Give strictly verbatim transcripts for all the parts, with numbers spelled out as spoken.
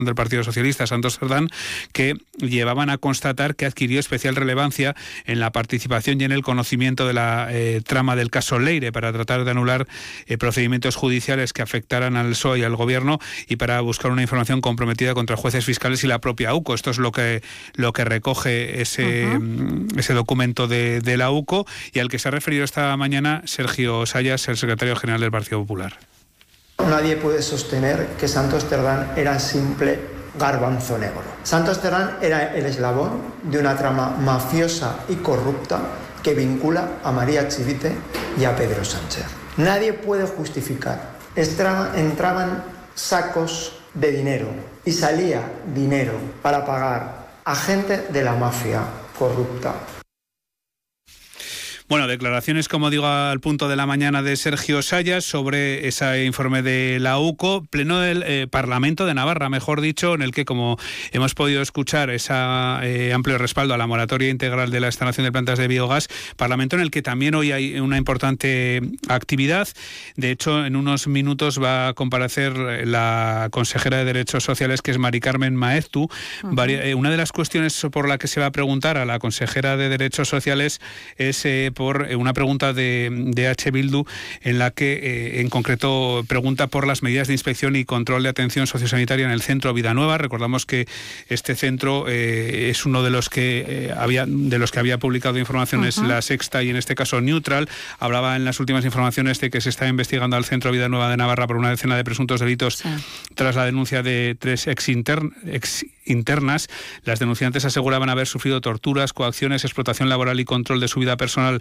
del Partido Socialista, Santos Cerdán, que llevaban a constatar que adquirió especial relevancia en la participación y en el conocimiento de la eh, trama del caso Leire para tratar de anular eh, procedimientos judiciales que afectaran al P S O E y al Gobierno y para buscar una información comprometida contra jueces fiscales y la propia U C O. Esto es lo que lo que recoge ese, uh-huh. ese documento de, de la U C O y al que se ha referido esta mañana Sergio Sayas, el secretario general del Partido Popular. Nadie puede sostener que Santos Cerdán era simple garbanzo negro. Santos Cerdán era el eslabón de una trama mafiosa y corrupta que vincula a María Chivite y a Pedro Sánchez. Nadie puede justificar. Estra- entraban sacos de dinero y salía dinero para pagar a gente de la mafia corrupta. Bueno, declaraciones, como digo, al punto de la mañana de Sergio Sayas sobre ese informe de la U C O, pleno del eh, Parlamento de Navarra, mejor dicho, en el que, como hemos podido escuchar, ese eh, amplio respaldo a la moratoria integral de la instalación de plantas de biogás, Parlamento en el que también hoy hay una importante actividad. De hecho, en unos minutos va a comparecer la consejera de Derechos Sociales, que es Mari Carmen Maeztu. Uh-huh. Una de las cuestiones por la que se va a preguntar a la consejera de Derechos Sociales es eh, por una pregunta de, de H. Bildu en la que eh, en concreto pregunta por las medidas de inspección y control de atención sociosanitaria en el centro Vidanueva. Recordamos que este centro eh, es uno de los que eh, había de los que había publicado informaciones uh-huh. La Sexta y en este caso Neutral. Hablaba en las últimas informaciones de que se está investigando al centro Vidanueva de Navarra por una decena de presuntos delitos sí. tras la denuncia de tres ex, intern, ex internas. Las denunciantes aseguraban haber sufrido torturas, coacciones, explotación laboral y control de su vida personal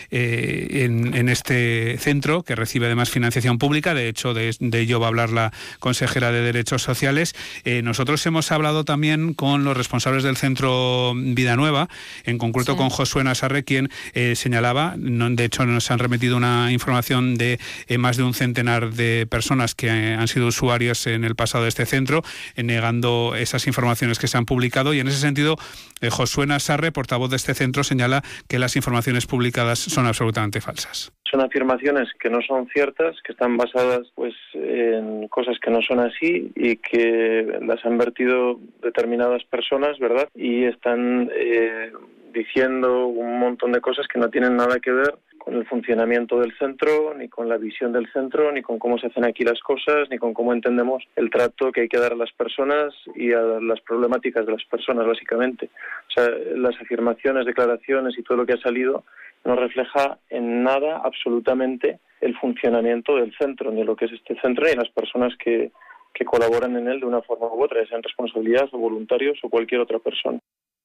Eh, en, en este centro, que recibe además financiación pública. De hecho, de, de ello va a hablar la consejera de Derechos Sociales. Eh, nosotros hemos hablado también con los responsables del centro Vidanueva, en concreto sí. con Josué Nasarre, quien eh, señalaba, no, de hecho nos han remitido una información de eh, más de un centenar de personas que eh, han sido usuarios en el pasado de este centro, eh, negando esas informaciones que se han publicado, y en ese sentido eh, Josué Nasarre, portavoz de este centro, señala que las informaciones publicadas son absolutamente falsas. Son afirmaciones que no son ciertas, que están basadas pues en cosas que no son así y que las han vertido determinadas personas, ¿verdad? Y están eh, diciendo un montón de cosas que no tienen nada que ver con el funcionamiento del centro, ni con la visión del centro, ni con cómo se hacen aquí las cosas, ni con cómo entendemos el trato que hay que dar a las personas y a las problemáticas de las personas, básicamente. O sea, las afirmaciones, declaraciones y todo lo que ha salido no refleja en nada absolutamente el funcionamiento del centro, ni lo que es este centro, ni las personas que, que colaboran en él de una forma u otra, sean responsabilidad o voluntarios o cualquier otra persona.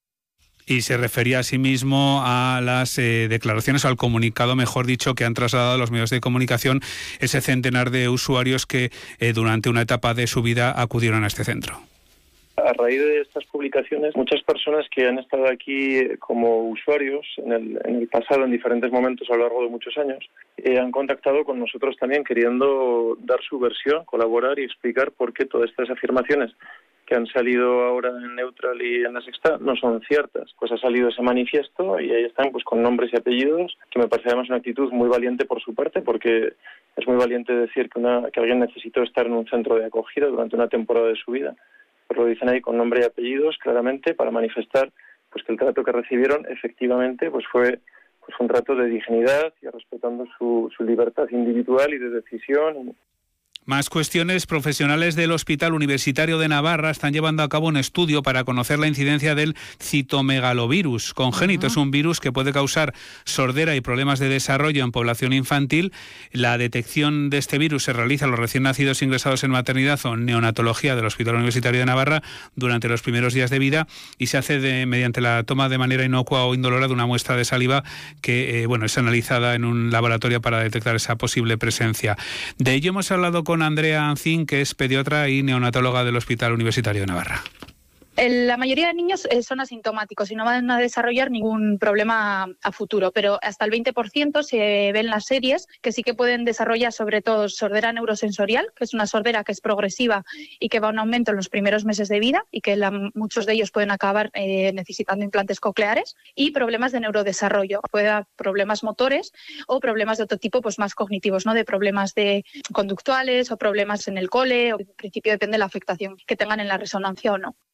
Y se refería asimismo a las eh, declaraciones, o al comunicado, mejor dicho, que han trasladado a los medios de comunicación ese centenar de usuarios que eh, durante una etapa de su vida acudieron a este centro. A raíz de estas publicaciones, muchas personas que han estado aquí como usuarios en el, en el pasado, en diferentes momentos a lo largo de muchos años, eh, han contactado con nosotros también queriendo dar su versión, colaborar y explicar por qué todas estas afirmaciones que han salido ahora en Neutral y en La Sexta no son ciertas. Pues ha salido ese manifiesto y ahí están pues con nombres y apellidos, que me parece además una actitud muy valiente por su parte, porque es muy valiente decir que, una, que alguien necesitó estar en un centro de acogida durante una temporada de su vida. Pues lo dicen ahí con nombre y apellidos claramente para manifestar pues que el trato que recibieron efectivamente pues fue pues un trato de dignidad y respetando su, su libertad individual y de decisión. Más cuestiones. Profesionales del Hospital Universitario de Navarra están llevando a cabo un estudio para conocer la incidencia del citomegalovirus congénito. Uh-huh. Es un virus que puede causar sordera y problemas de desarrollo en población infantil. La detección de este virus se realiza a los recién nacidos ingresados en maternidad o neonatología del Hospital Universitario de Navarra durante los primeros días de vida y se hace de, mediante la toma de manera inocua o indolora de una muestra de saliva que eh, bueno, es analizada en un laboratorio para detectar esa posible presencia. De ello hemos hablado con Con Andrea Ancín, que es pediatra y neonatóloga del Hospital Universitario de Navarra. La mayoría de niños son asintomáticos y no van a desarrollar ningún problema a futuro, pero hasta el veinte por ciento se ven las series que sí que pueden desarrollar, sobre todo sordera neurosensorial, que es una sordera que es progresiva y que va a un aumento en los primeros meses de vida y que la, muchos de ellos pueden acabar eh, necesitando implantes cocleares, y problemas de neurodesarrollo. Puede haber problemas motores o problemas de otro tipo, pues más cognitivos, ¿no? De problemas de conductuales o problemas en el cole, o en principio depende de la afectación que tengan en la resonancia o no.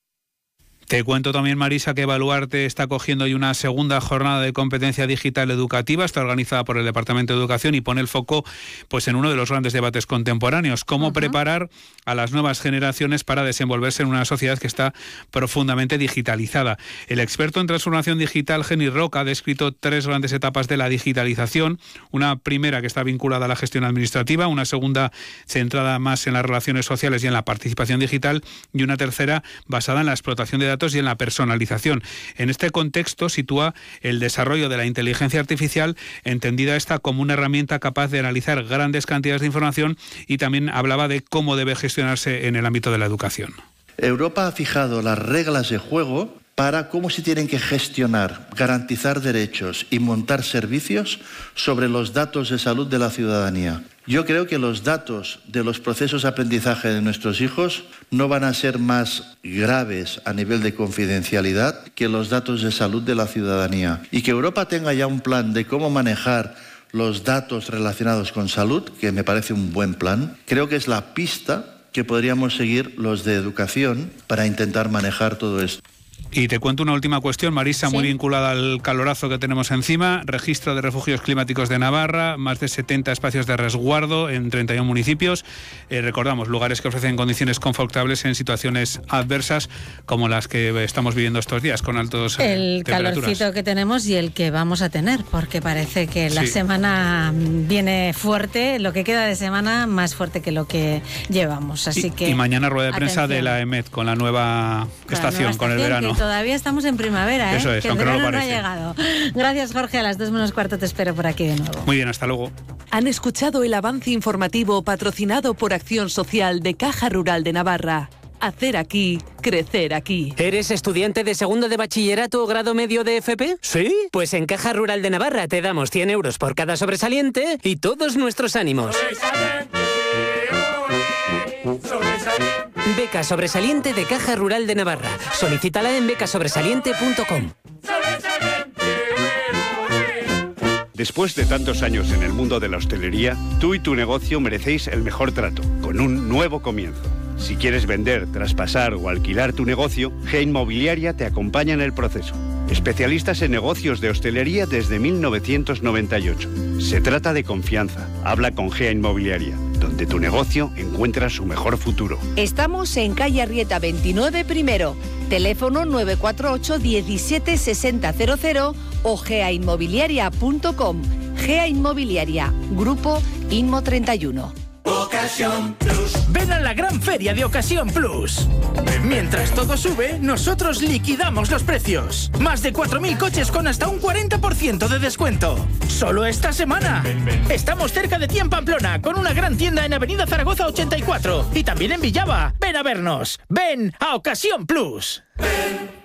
Te cuento también, Marisa, que Evaluarte está cogiendo hoy una segunda jornada de competencia digital educativa. Está organizada por el Departamento de Educación y pone el foco pues, en uno de los grandes debates contemporáneos: cómo uh-huh. preparar a las nuevas generaciones para desenvolverse en una sociedad que está profundamente digitalizada. El experto en transformación digital, Geni Roca, ha descrito tres grandes etapas de la digitalización. Una primera que está vinculada a la gestión administrativa, una segunda centrada más en las relaciones sociales y en la participación digital, y una tercera basada en la explotación de datos y en la personalización. En este contexto sitúa el desarrollo de la inteligencia artificial, entendida esta como una herramienta capaz de analizar grandes cantidades de información, y también hablaba de cómo debe gestionarse en el ámbito de la educación. Europa ha fijado las reglas de juego para cómo se tienen que gestionar, garantizar derechos y montar servicios sobre los datos de salud de la ciudadanía. Yo creo que los datos de los procesos de aprendizaje de nuestros hijos no van a ser más graves a nivel de confidencialidad que los datos de salud de la ciudadanía. Y que Europa tenga ya un plan de cómo manejar los datos relacionados con salud, que me parece un buen plan, creo que es la pista que podríamos seguir los de educación para intentar manejar todo esto. Y te cuento una última cuestión, Marisa, sí. muy vinculada al calorazo que tenemos encima. Registro de refugios climáticos de Navarra, más de setenta espacios de resguardo en treinta y uno municipios. Eh, recordamos, lugares que ofrecen condiciones confortables en situaciones adversas como las que estamos viviendo estos días, con altos eh, el temperaturas. El calorcito que tenemos y el que vamos a tener, porque parece que la sí. semana viene fuerte, lo que queda de semana más fuerte que lo que llevamos. Así y, que y mañana rueda de prensa atención. de la E M E D con la nueva con estación, la nueva estación, con el verano. Todavía estamos en primavera, ¿eh? Eso es, que el aunque no verano lo no ha llegado. Gracias, Jorge. A las dos menos cuarto te espero por aquí de nuevo. Muy bien, hasta luego. Han escuchado el avance informativo patrocinado por Acción Social de Caja Rural de Navarra. Hacer aquí, crecer aquí. ¿Eres estudiante de segundo de bachillerato o grado medio de F P? ¿Sí? Pues en Caja Rural de Navarra te damos cien euros por cada sobresaliente y todos nuestros ánimos. ¡Sobresaliente! ¡Sobresaliente! Beca sobresaliente de Caja Rural de Navarra. Solicítala en becasobresaliente punto com. Después de tantos años en el mundo de la hostelería, tú y tu negocio merecéis el mejor trato, con un nuevo comienzo. Si quieres vender, traspasar o alquilar tu negocio, G Inmobiliaria te acompaña en el proceso. Especialistas en negocios de hostelería desde mil novecientos noventa y ocho. Se trata de confianza. Habla con G Inmobiliaria, donde tu negocio encuentra su mejor futuro. Estamos en calle Arrieta veintinueve primero. Teléfono nueve cuatro ocho diecisiete sesenta cero cero o gea inmobiliaria punto com. Gea Inmobiliaria, Grupo Inmo treinta y uno. Ocasión Plus. Ven a la gran feria de Ocasión Plus. Mientras todo sube, nosotros liquidamos los precios. Más de cuatro mil coches con hasta un cuarenta por ciento de descuento. Solo esta semana. Estamos cerca de ti en Pamplona, con una gran tienda en Avenida Zaragoza ochenta y cuatro. Y también en Villava. Ven a vernos. Ven a Ocasión Plus. Ven.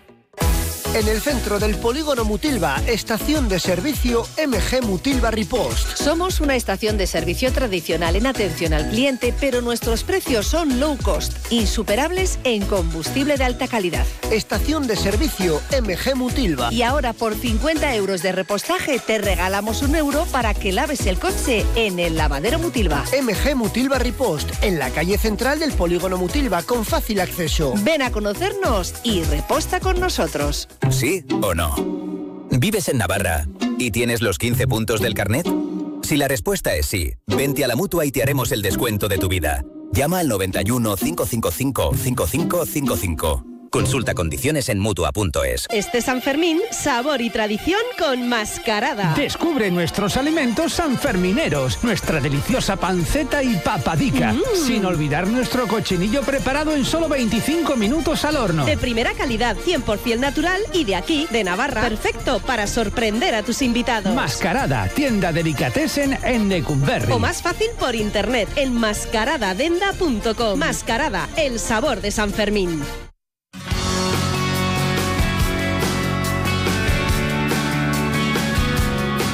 En el centro del polígono Mutilva, estación de servicio M G Mutilva Ripost. Somos una estación de servicio tradicional en atención al cliente, pero nuestros precios son low cost, insuperables en combustible de alta calidad. Estación de servicio M G Mutilva. Y ahora por cincuenta euros de repostaje te regalamos un euro para que laves el coche en el lavadero Mutilva. M G Mutilva Ripost, en la calle central del polígono Mutilva, con fácil acceso. Ven a conocernos y reposta con nosotros. ¿Sí o no? ¿Vives en Navarra y tienes los quince puntos del carnet? Si la respuesta es sí, vente a la Mutua y te haremos el descuento de tu vida. Llama al noventa y uno, cinco cinco cinco, cinco cinco cinco cinco. Consulta condiciones en Mutua punto es. Este San Fermín, sabor y tradición con Mascarada. Descubre nuestros alimentos sanfermineros, nuestra deliciosa panceta y papadica, mm. sin olvidar nuestro cochinillo preparado en solo veinticinco minutos al horno. De primera calidad, cien por ciento natural y de aquí, de Navarra. Perfecto para sorprender a tus invitados. Mascarada, tienda delicatessen en Lecumberri. O más fácil por internet en mascaradadenda punto com. Mascarada, el sabor de San Fermín.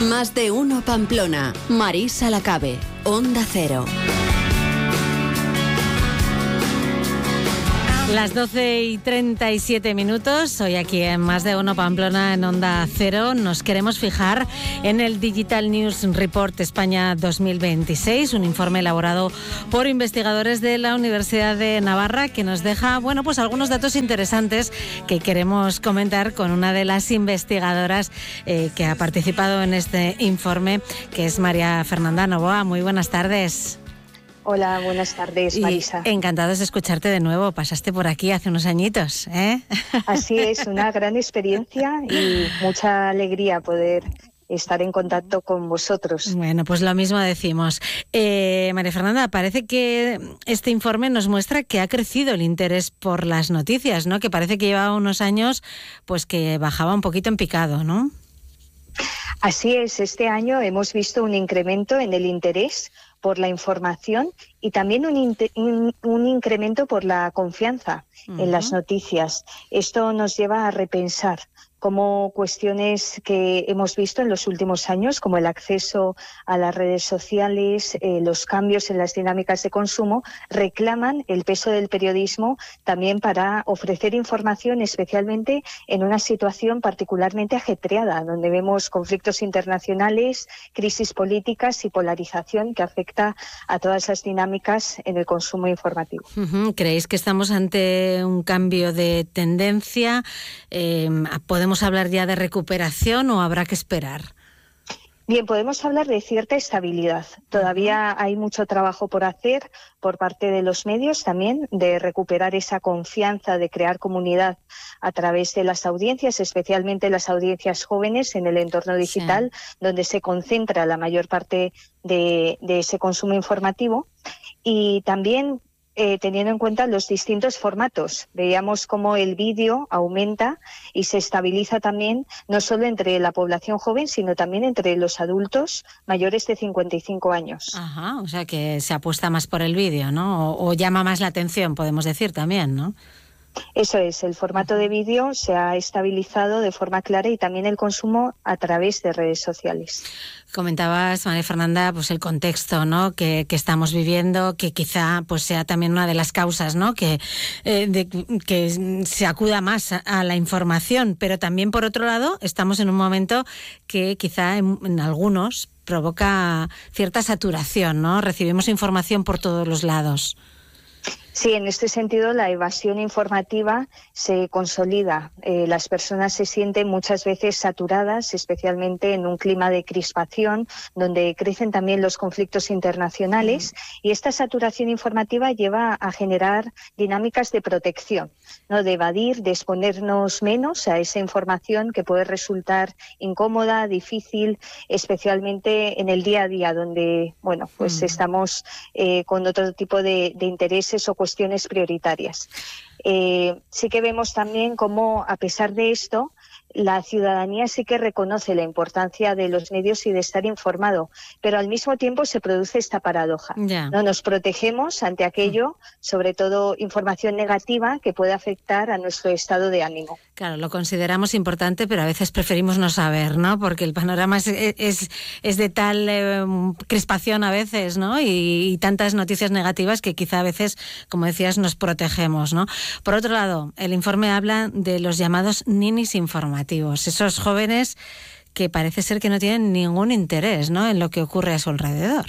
Más de uno Pamplona. Marisa Lacabe, Onda Cero. Las doce y treinta y siete minutos, hoy aquí en Más de Uno Pamplona en Onda Cero, nos queremos fijar en el Digital News Report España dos mil veintiséis, un informe elaborado por investigadores de la Universidad de Navarra que nos deja, bueno, pues algunos datos interesantes que queremos comentar con una de las investigadoras eh, que ha participado en este informe, que es María Fernanda Novoa. Muy buenas tardes. Hola, buenas tardes, Marisa. Y encantados de escucharte de nuevo. Pasaste por aquí hace unos añitos, ¿eh? Así es, una gran experiencia y mucha alegría poder estar en contacto con vosotros. Bueno, pues lo mismo decimos. Eh, María Fernanda, parece que este informe nos muestra que ha crecido el interés por las noticias, ¿no? Que parece que llevaba unos años pues que bajaba un poquito en picado, ¿no? Así es, este año hemos visto un incremento en el interés por la información y también un, un, un incremento por la confianza uh-huh. en las noticias. Esto nos lleva a repensar cómo cuestiones que hemos visto en los últimos años, como el acceso a las redes sociales, eh, los cambios en las dinámicas de consumo, reclaman el peso del periodismo también para ofrecer información, especialmente en una situación particularmente ajetreada, donde vemos conflictos internacionales, crisis políticas y polarización que afecta a todas las dinámicas en el consumo informativo. Uh-huh. ¿Creéis que estamos ante un cambio de tendencia? Eh, ¿Podemos hablar ya de recuperación o habrá que esperar? Bien, podemos hablar de cierta estabilidad. Todavía hay mucho trabajo por hacer por parte de los medios también, de recuperar esa confianza, de crear comunidad a través de las audiencias, especialmente las audiencias jóvenes en el entorno digital, sí. donde se concentra la mayor parte de, de ese consumo informativo. Y también Eh, teniendo en cuenta los distintos formatos. Veíamos cómo el vídeo aumenta y se estabiliza también, no solo entre la población joven, sino también entre los adultos mayores de cincuenta y cinco años. Ajá, o sea que se apuesta más por el vídeo, ¿no? O, o llama más la atención, podemos decir también, ¿no? Eso es, el formato de vídeo se ha estabilizado de forma clara y también el consumo a través de redes sociales. Comentabas, María Fernanda, pues el contexto, ¿no? que, que estamos viviendo, que quizá pues sea también una de las causas, ¿no? que, eh, de, que se acuda más a, a la información, pero también por otro lado estamos en un momento que quizá en, en algunos provoca cierta saturación, ¿no? Recibimos información por todos los lados. Sí, en este sentido la evasión informativa se consolida. Eh, las personas se sienten muchas veces saturadas, especialmente en un clima de crispación, donde crecen también los conflictos internacionales, mm. y esta saturación informativa lleva a generar dinámicas de protección, ¿no? De evadir, de exponernos menos a esa información que puede resultar incómoda, difícil, especialmente en el día a día, donde bueno, pues mm. estamos eh, con otro tipo de, de intereses o cuestiones prioritarias. Eh, sí que vemos también cómo, a pesar de esto, la ciudadanía sí que reconoce la importancia de los medios y de estar informado, pero al mismo tiempo se produce esta paradoja. Yeah. No nos protegemos ante aquello, sobre todo información negativa que puede afectar a nuestro estado de ánimo. Claro, lo consideramos importante, pero a veces preferimos no saber, ¿no? Porque el panorama es, es, es de tal eh, crispación a veces, ¿no? Y, y tantas noticias negativas que quizá a veces, como decías, nos protegemos, ¿no? Por otro lado, el informe habla de los llamados ninis informativos. Esos jóvenes que parece ser que no tienen ningún interés, ¿no? en lo que ocurre a su alrededor.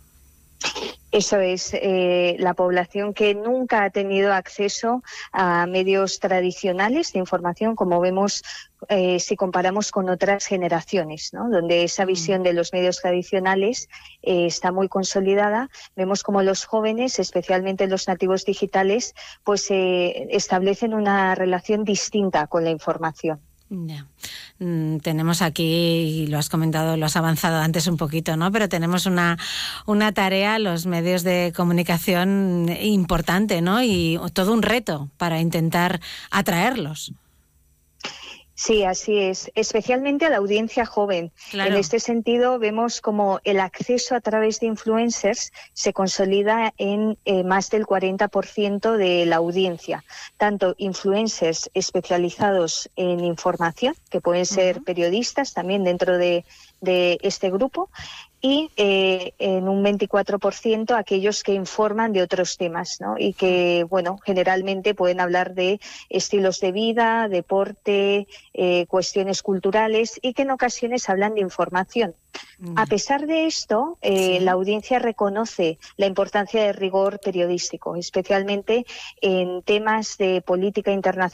Eso es, eh, la población que nunca ha tenido acceso a medios tradicionales de información, como vemos eh, si comparamos con otras generaciones, ¿no? Donde esa visión de los medios tradicionales eh, está muy consolidada. Vemos como los jóvenes, especialmente los nativos digitales, pues eh, establecen una relación distinta con la información. Ya. Mm, tenemos aquí, y lo has comentado, lo has avanzado antes un poquito, ¿no? Pero tenemos una, una tarea, los medios de comunicación, importante, ¿no? Y todo un reto para intentar atraerlos. Sí, así es, especialmente a la audiencia joven. Claro. En este sentido, vemos como el acceso a través de influencers se consolida en eh, más del cuarenta por ciento de la audiencia. Tanto influencers especializados en información, que pueden ser uh-huh. periodistas también dentro de, de este grupo, y eh, en un veinticuatro por ciento aquellos que informan de otros temas, ¿no? Y que, bueno, generalmente pueden hablar de estilos de vida, deporte, eh, cuestiones culturales, y que en ocasiones hablan de información. A pesar de esto, eh, sí. la audiencia reconoce la importancia del rigor periodístico, especialmente en temas de política internacional